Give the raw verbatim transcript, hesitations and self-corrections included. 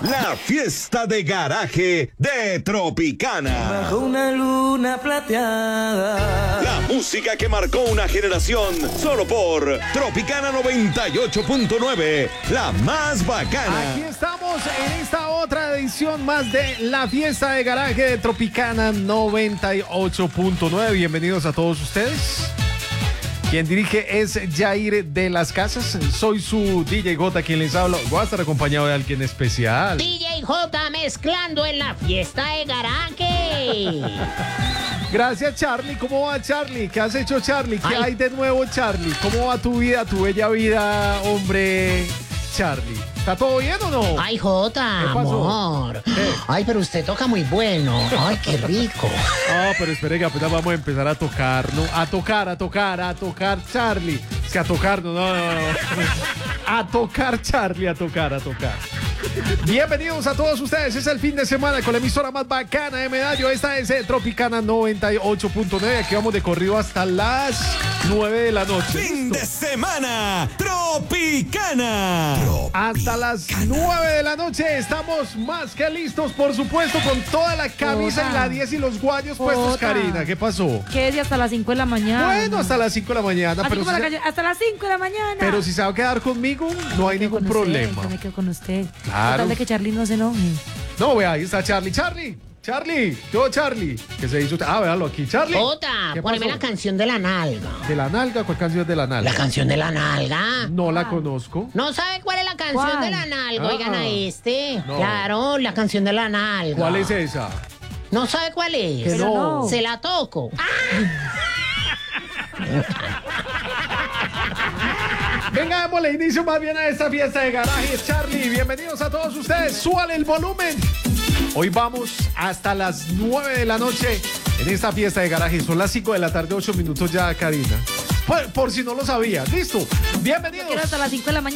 La fiesta de garaje de Tropicana. Bajo una luna plateada. La música que marcó una generación solo por Tropicana noventa y ocho punto nueve, la más bacana. Aquí estamos en esta otra edición más de la fiesta de garaje de Tropicana noventa y ocho punto nueve. Bienvenidos a todos ustedes. Quien dirige es Jair de las Casas. Soy su D J J quien les habla. Voy a estar acompañado de alguien especial. D J J mezclando en la fiesta de garaje. Gracias, Charlie. ¿Cómo va, Charlie? ¿Qué has hecho, Charlie? ¿Qué Ay. hay de nuevo, Charlie? ¿Cómo va tu vida, tu bella vida, hombre, Charlie? ¿Está todo bien o no? Ay, Jota, ¿Qué pasó? amor. ¿Qué? Ay, pero usted toca muy bueno. Ay, qué rico. Ah, pero espere que apenas vamos a empezar a tocar, ¿no? A tocar, a tocar, a tocar, Charlie. Es que a tocar, no, no, no, no. A tocar, Charlie, a tocar, a tocar. Bienvenidos a todos ustedes. Es el fin de semana con la emisora más bacana de Medallo. Esta es eh, Tropicana noventa y ocho punto nueve. Aquí vamos de corrido hasta las nueve de la noche. Fin de semana, Tropicana. Hasta las nueve de la noche estamos más que listos, por supuesto, con toda la camisa Jota. y la diez y los guayos puestos, Jota. Karina. ¿Qué pasó? ¿Qué es de hasta las cinco de la mañana? Bueno, hasta las cinco de la mañana. Así Pero como si, la se, calle, hasta las cinco de la mañana. pero si se va a quedar conmigo, no hay Me quedo ningún con usted, problema. yo me quedo con usted. Claro. Tal de que Charlie no se enoje. No, vea, ahí está Charlie. Charlie, Charlie, yo Charlie. ¿Qué se hizo? Ah, véalo aquí, Charlie. Jota, ¿Qué poneme pasó? la canción de la nalga. ¿De la nalga? ¿Cuál canción es de la nalga? La canción de la nalga. No la conozco. ¿No sabe cuál es la canción ¿Cuál? de la nalga? Ah. Oigan a este. No. Claro, la canción de la nalga. ¿Cuál es esa? ¿No sabe cuál es? Que Pero no. no. Se la toco. Venga, démosle inicio más bien a esta fiesta de garaje. Charlie, bienvenidos a todos ustedes. Súbale el volumen. Hoy vamos hasta las nueve de la noche en esta fiesta de garaje. Son las cinco de la tarde, ocho minutos ya, Karina. Por, por si no lo sabías. Listo. Bienvenidos. Quiero hasta las cinco de la mañana.